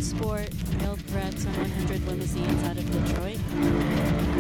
transport mail threats on 100 limousines out of Detroit.